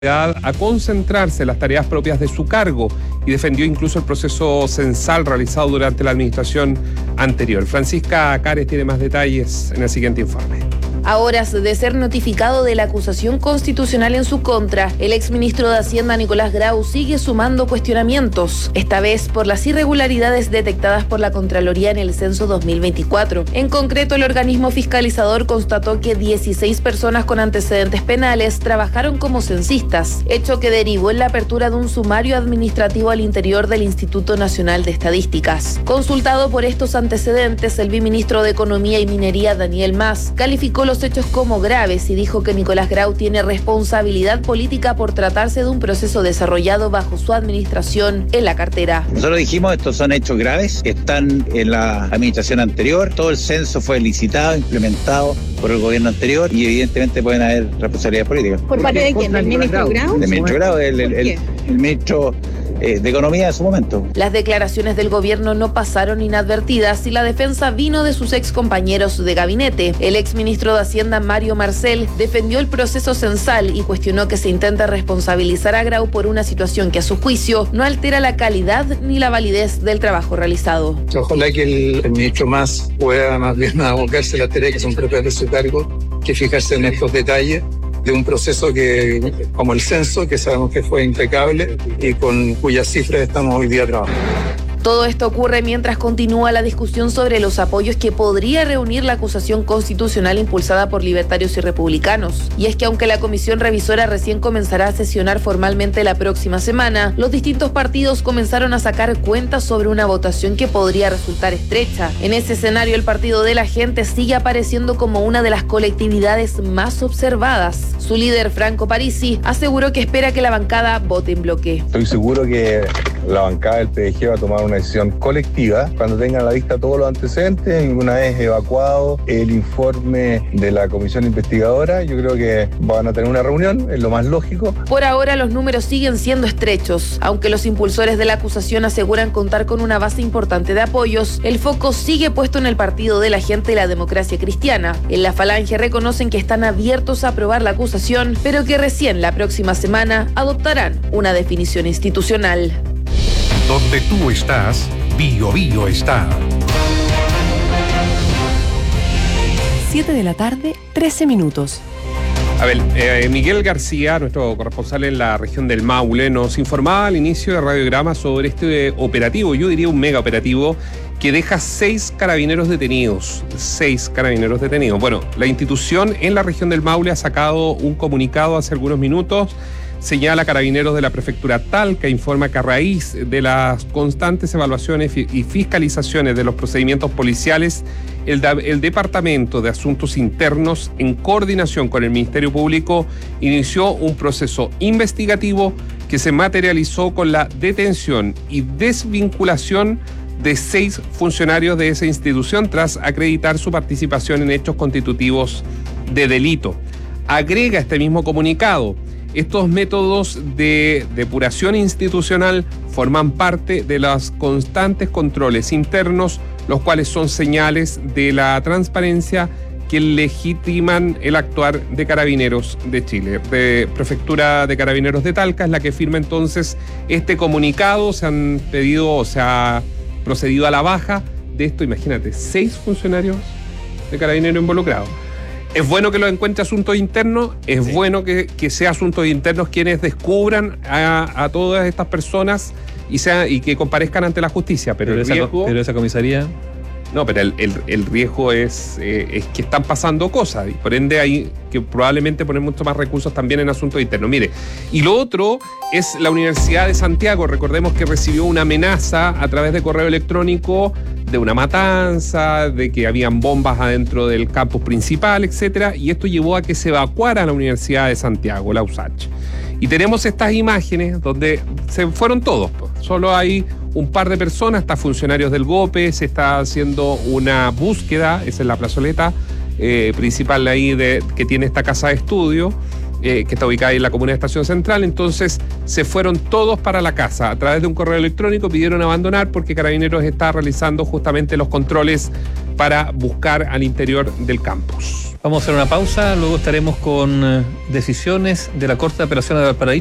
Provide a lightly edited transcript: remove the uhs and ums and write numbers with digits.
a concentrarse en las tareas propias de su cargo y defendió incluso el proceso censal realizado durante la administración anterior. Francisca Cares tiene más detalles en el siguiente informe. A horas de ser notificado de la acusación constitucional en su contra, el exministro de Hacienda Nicolás Grau sigue sumando cuestionamientos, esta vez por las irregularidades detectadas por la Contraloría en el censo 2024. En concreto, el organismo fiscalizador constató que 16 personas con antecedentes penales trabajaron como censistas, hecho que derivó en la apertura de un sumario administrativo al interior del Instituto Nacional de Estadísticas. Consultado por estos antecedentes, el viceministro de Economía y Minería, Daniel Mas, calificó los hechos como graves y dijo que Nicolás Grau tiene responsabilidad política por tratarse de un proceso desarrollado bajo su administración en la cartera. Nosotros dijimos, estos son hechos graves, están en la administración anterior, todo el censo fue licitado, implementado por el gobierno anterior y evidentemente pueden haber responsabilidades políticas. ¿Por parte de quién? ¿Del ministro Grau? Del ministro Grau, el ministro de Economía de su momento. Las declaraciones del gobierno no pasaron inadvertidas y la defensa vino de sus ex compañeros de gabinete. El exministro de Hacienda, Mario Marcel, defendió el proceso censal y cuestionó que se intenta responsabilizar a Grau por una situación que a su juicio no altera la calidad ni la validez del trabajo realizado. Ojalá que el ministro Mas pueda más bien abocarse a las tareas que son propias de su cargo, que fijarse en estos detalles de un proceso que, como el censo, que sabemos que fue impecable y con cuyas cifras estamos hoy día trabajando. Todo esto ocurre mientras continúa la discusión sobre los apoyos que podría reunir la acusación constitucional impulsada por libertarios y republicanos. Y es que aunque la comisión revisora recién comenzará a sesionar formalmente la próxima semana, los distintos partidos comenzaron a sacar cuentas sobre una votación que podría resultar estrecha. En ese escenario, el Partido de la Gente sigue apareciendo como una de las colectividades más observadas. Su líder, Franco Parisi, aseguró que espera que la bancada vote en bloque. Estoy seguro que la bancada del PDG va a tomar una decisión colectiva cuando tengan a la vista todos los antecedentes y una vez evacuado el informe de la comisión investigadora, yo creo que van a tener una reunión, es lo más lógico. Por ahora los números siguen siendo estrechos. Aunque los impulsores de la acusación aseguran contar con una base importante de apoyos, el foco sigue puesto en el Partido de la Gente y la Democracia Cristiana. En la Falange reconocen que están abiertos a aprobar la acusación, pero que recién la próxima semana adoptarán una definición institucional. Donde tú estás, Bio Bio está. 7:13 p.m. A ver, Miguel García, nuestro corresponsal en la región del Maule, nos informaba al inicio de Radiograma sobre este operativo, yo diría un mega operativo, que deja 6 carabineros detenidos. 6 carabineros detenidos. Bueno, la institución en la región del Maule ha sacado un comunicado hace algunos minutos. Señala Carabineros de la Prefectura Talca, informa que a raíz de las constantes evaluaciones y fiscalizaciones de los procedimientos policiales, el Departamento de Asuntos Internos, en coordinación con el Ministerio Público, inició un proceso investigativo que se materializó con la detención y desvinculación de 6 funcionarios de esa institución tras acreditar su participación en hechos constitutivos de delito. Agrega este mismo comunicado: estos métodos de depuración institucional forman parte de los constantes controles internos, los cuales son señales de la transparencia que legitiman el actuar de Carabineros de Chile. De Prefectura de Carabineros de Talca es la que firma entonces este comunicado. Se han pedido, o se ha procedido a la baja de esto, imagínate, 6 funcionarios de Carabineros involucrados. Es bueno que lo encuentre Asuntos Internos, es sí. Bueno que sea Asuntos Internos quienes descubran a todas estas personas y que comparezcan ante la justicia. Pero esa comisaría... No, pero el riesgo es que están pasando cosas y por ende hay que probablemente poner mucho más recursos también en Asuntos Internos. Mire, y lo otro es la Universidad de Santiago. Recordemos que recibió una amenaza a través de correo electrónico de una matanza, de que habían bombas adentro del campus principal, etcétera, y esto llevó a que se evacuara la Universidad de Santiago, la USACH. Y tenemos estas imágenes donde se fueron todos, pues. Solo hay un par de personas, hasta funcionarios del GOPE, se está haciendo una búsqueda, esa es la plazoleta principal ahí que tiene esta casa de estudio, que está ubicada ahí en la comuna de Estación Central. Entonces se fueron todos para la casa. A través de un correo electrónico pidieron abandonar porque Carabineros está realizando justamente los controles para buscar al interior del campus. Vamos a hacer una pausa, luego estaremos con decisiones de la Corte de Apelaciones de Valparaíso.